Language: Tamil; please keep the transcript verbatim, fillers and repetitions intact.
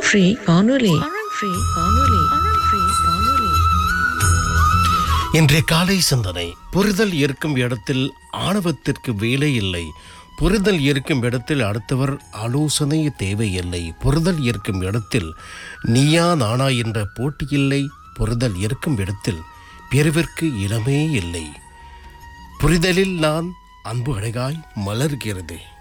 ஃப்ரீ வானொலி ஃப்ரீ வானொலி ஃப்ரீ வானொலி. இன்றைய காலை சிந்தனை. புரிதல் இருக்கும் இடத்தில் ஆணவத்திற்கு வேலை இல்லை. புரிதல் இருக்கும் இடத்தில் அடுத்தவர் ஆலோசனை தேவையில்லை. புரிதல் இருக்கும் இடத்தில் நீயா நானா என்ற போட்டி இல்லை. புரிதல் இருக்கும் இடத்தில் பிறவிற்கு இடமே இல்லை. புரிதலில் நான் அன்பு அழகாய் மலர்கிறது.